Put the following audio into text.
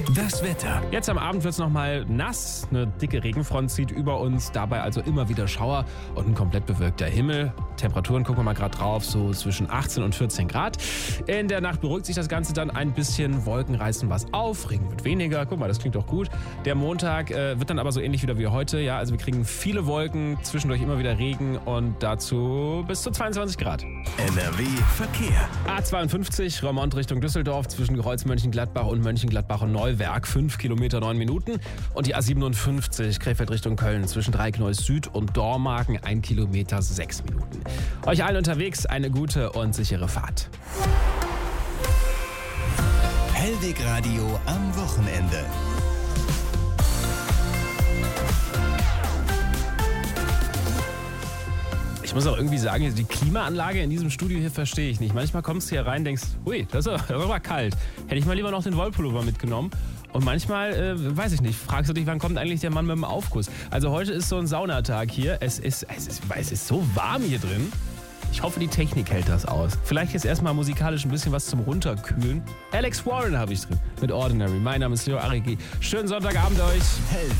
Das Wetter. Jetzt am Abend wird es nochmal nass. Eine dicke Regenfront zieht über uns. Dabei also immer wieder Schauer und ein komplett bewölkter Himmel. Temperaturen gucken wir mal gerade drauf, so zwischen 18 und 14 Grad. In der Nacht beruhigt sich das Ganze dann ein bisschen. Wolken reißen was auf, Regen wird weniger. Guck mal, das klingt doch gut. Der Montag wird dann aber so ähnlich wieder wie heute. Ja, also wir kriegen viele Wolken, zwischendurch immer wieder Regen und dazu bis zu 22 Grad. NRW Verkehr. A52, Roermond Richtung Düsseldorf zwischen Kreuz Mönchengladbach und Mönchengladbach und Neuwerk, 5 Kilometer 9 Minuten. Und die A57, Krefeld Richtung Köln zwischen Dreikneuss Süd und Dormagen, 1 Kilometer 6 Minuten. Euch allen unterwegs eine gute und sichere Fahrt. Hellweg Radio am Wochenende. Ich muss auch irgendwie sagen, die Klimaanlage in diesem Studio hier verstehe ich nicht. Manchmal kommst du hier rein und denkst, ui, das ist aber kalt. Hätte ich mal lieber noch den Wollpullover mitgenommen. Und manchmal, weiß ich nicht, fragst du dich, wann kommt eigentlich der Mann mit dem Aufguss? Also heute ist so ein Saunatag hier. Es ist so warm hier drin. Ich hoffe, die Technik hält das aus. Vielleicht jetzt erstmal musikalisch ein bisschen was zum Runterkühlen. Alex Warren habe ich drin mit Ordinary. Mein Name ist Leo Arrighi. Schönen Sonntagabend euch.